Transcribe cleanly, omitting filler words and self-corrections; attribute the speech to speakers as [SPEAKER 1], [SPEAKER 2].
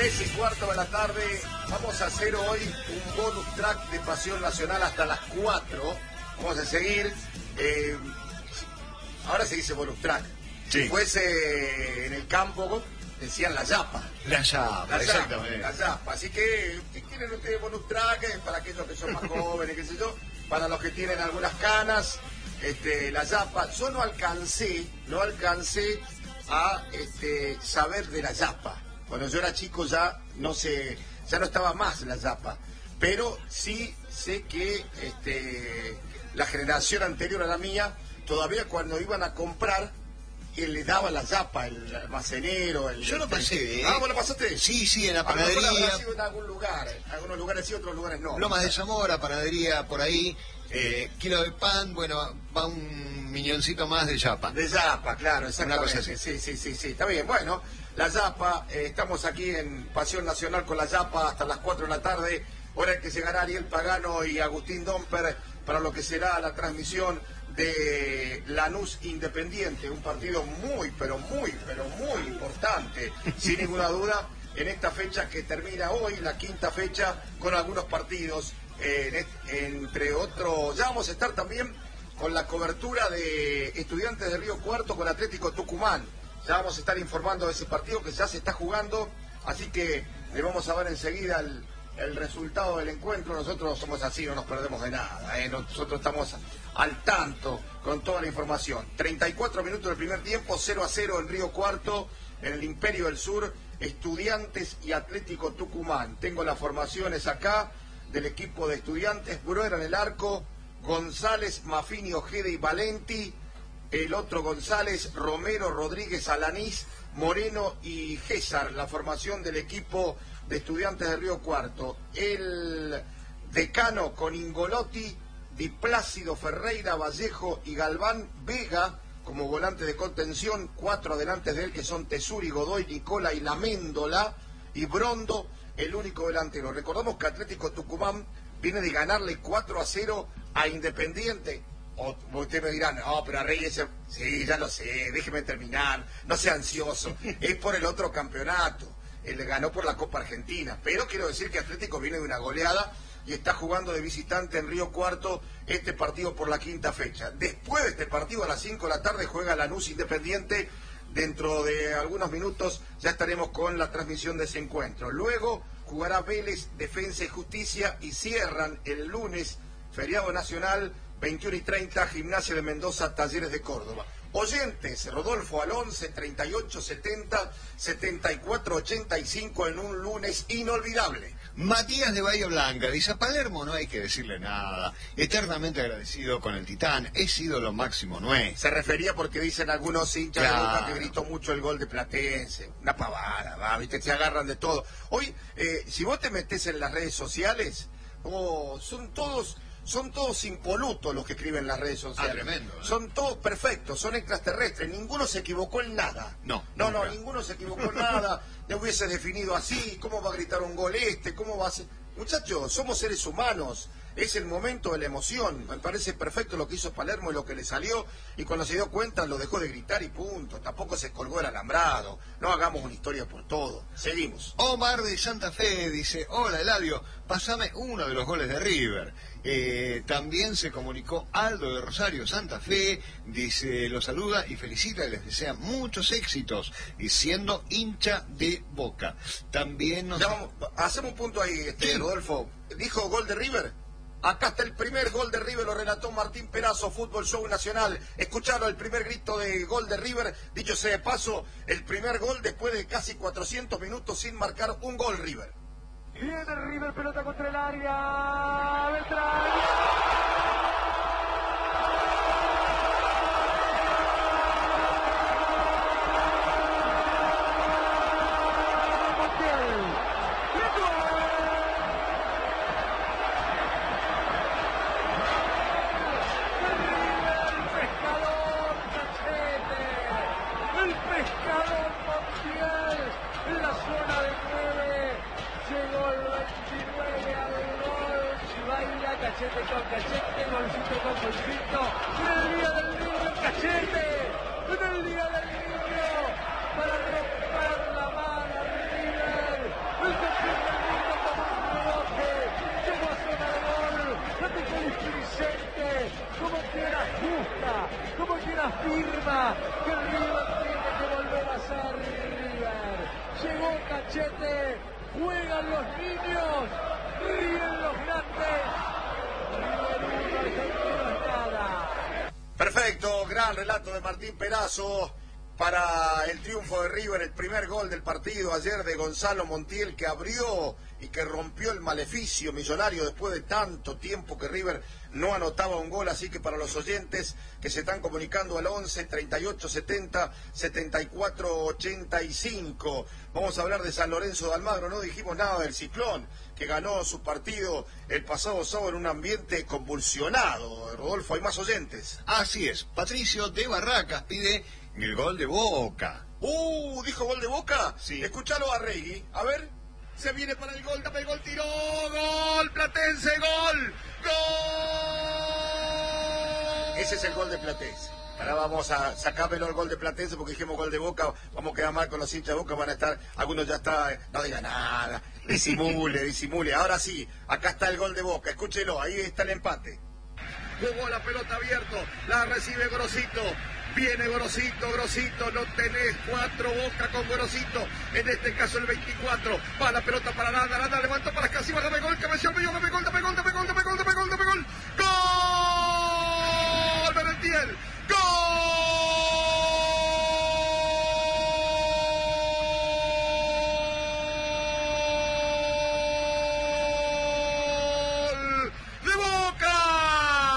[SPEAKER 1] 3:15 de la tarde. Vamos a hacer hoy un bonus track de Pasión Nacional hasta las 4. Vamos a seguir. Ahora se dice bonus track.
[SPEAKER 2] Sí.
[SPEAKER 1] Si fuese en el campo, decían la yapa.
[SPEAKER 2] La yapa, exactamente.
[SPEAKER 1] La yapa. Así que, si quieren ustedes bonus track, para aquellos que son más jóvenes, qué sé yo, para los que tienen algunas canas, la yapa. Yo no alcancé a saber de la yapa. Cuando yo era chico ya no estaba más la yapa, pero sí sé que la generación anterior a la mía, todavía cuando iban a comprar, le daba la yapa, el almacenero.
[SPEAKER 2] Yo lo pasé, ¿eh?
[SPEAKER 1] Ah, ¿vos lo pasaste?
[SPEAKER 2] Sí, en la
[SPEAKER 1] A lo mejor
[SPEAKER 2] panadería.
[SPEAKER 1] habrá sido en algún lugar, algunos lugares sí, otros lugares no.
[SPEAKER 2] Lomas de Zamora, panadería, por ahí. Kilo de pan, bueno, va un miñoncito más de yapa.
[SPEAKER 1] De yapa, claro, exactamente.
[SPEAKER 2] Una cosa así.
[SPEAKER 1] Sí, está bien. Bueno, la yapa, estamos aquí en Pasión Nacional con la yapa hasta las 4 de la tarde, hora en que llegará Ariel Pagano y Agustín Domper para lo que será la transmisión de Lanús Independiente, un partido muy importante, sin ninguna duda, en esta fecha que termina hoy, la quinta fecha, con algunos partidos, entre otros. Ya vamos a estar también con la cobertura de Estudiantes de Río Cuarto con Atlético Tucumán. Ya vamos a estar informando de ese partido que ya se está jugando, así que le vamos a ver enseguida el resultado del encuentro. Nosotros somos así, no nos perdemos de nada, nosotros estamos al tanto con toda la información. 34 minutos del primer tiempo, 0-0 en Río Cuarto, en el Imperio del Sur, Estudiantes y Atlético Tucumán. Tengo las formaciones acá del equipo de Estudiantes: Bruera en el arco, González, Mafini, Ojeda y Valenti. El otro González, Romero, Rodríguez, Alanís, Moreno y César, la formación del equipo de Estudiantes de Río Cuarto. El decano con Ingolotti, Di Plácido, Ferreira, Vallejo y Galván. Vega como volante de contención, 4 adelantes de él que son Tesuri, Godoy, Nicola y Laméndola, y Brondo el único delantero. Recordamos que Atlético Tucumán viene de ganarle 4-0 a Independiente. Ustedes me dirán, no, pero a Reyes, sí, ya lo sé, déjeme terminar, no sea ansioso, es por el otro campeonato, él le ganó por la Copa Argentina, pero quiero decir que Atlético viene de una goleada y está jugando de visitante en Río Cuarto este partido por la quinta fecha. Después de este partido, a las 5 de la tarde, juega Lanús Independiente. Dentro de algunos minutos ya estaremos con la transmisión de ese encuentro. Luego jugará Vélez, Defensa y Justicia, y cierran el lunes, feriado nacional, 21:30, Gimnasia de Mendoza, Talleres de Córdoba. Oyentes, Rodolfo al 11 38 70 74 85 en un lunes inolvidable.
[SPEAKER 2] Matías de Bahía Blanca dice: a Palermo no hay que decirle nada, eternamente agradecido con el Titán, es ídolo máximo, no es.
[SPEAKER 1] Se refería porque dicen algunos hinchas
[SPEAKER 2] Claro.
[SPEAKER 1] de Boca que gritó mucho el gol de Platense, una pavada, va, viste, se agarran de todo. Hoy, si vos te metés en las redes sociales, son todos impolutos los que escriben en las redes sociales.
[SPEAKER 2] Tremendo, ¿eh?
[SPEAKER 1] Son todos perfectos, son extraterrestres, ninguno se equivocó en nada.
[SPEAKER 2] No,
[SPEAKER 1] Ninguno se equivocó en nada, le hubiese definido así, cómo va a gritar un gol cómo va a ser. Muchachos, somos seres humanos, es el momento de la emoción. Me parece perfecto lo que hizo Palermo y lo que le salió, y cuando se dio cuenta lo dejó de gritar y punto. Tampoco se colgó el alambrado, no hagamos una historia por todo. Seguimos.
[SPEAKER 2] Omar de Santa Fe dice: hola Eladio, pasame uno de los goles de River. También se comunicó Aldo de Rosario, Santa Fe, dice, los saluda y felicita y les desea muchos éxitos, y siendo hincha de Boca. También nos...
[SPEAKER 1] Hacemos un punto ahí, Rodolfo. ¿Dijo gol de River? Acá está el primer gol de River, lo relató Martín Perazo, Fútbol Show Nacional. Escucharon el primer grito de gol de River. Dicho sea de paso, el primer gol después de casi 400 minutos sin marcar un gol River.
[SPEAKER 3] Viene River, pelota contra el área. Beltrán. Cachete con cachete, golcito con golcito, en el día del niño, cachete, en el día del niño, para romper la mano River, Cachete, juegan los niños, ríen los grandes. River 1, Argentinos nada.
[SPEAKER 1] Perfecto, gran relato de Martín Perazo para el triunfo de River, el primer gol del partido ayer de Gonzalo Montiel, que abrió y que rompió el maleficio millonario después de tanto tiempo que River no anotaba un gol. Así que para los oyentes que se están comunicando al 11 38 70 74 85, vamos a hablar de San Lorenzo de Almagro. No dijimos nada del Ciclón, que ganó su partido el pasado sábado en un ambiente convulsionado. Rodolfo, hay más oyentes.
[SPEAKER 2] Así es, Patricio de Barracas pide el gol de Boca.
[SPEAKER 1] ¿Dijo gol de Boca?
[SPEAKER 2] Sí.
[SPEAKER 1] Escuchalo a Regui, a ver. Se viene para el gol, dame el gol, tiró, gol, Platense, gol, gol. Ese es el gol de Platense. Ahora vamos a sacármelo el gol de Platense porque dijimos gol de Boca, vamos a quedar mal con los hinchas de Boca, van a estar, algunos ya está, no diga nada, disimule. Ahora sí, acá está el gol de Boca, escúchelo, ahí está el empate. Jugó la pelota abierto, la recibe Grosito. Viene Grosito, no tenés 4 Boca con Grosito, en este caso el 24, va la pelota para Aranda, levantó para Casima, dame gol, cabeció al medio, dame gol, gol, Merentiel,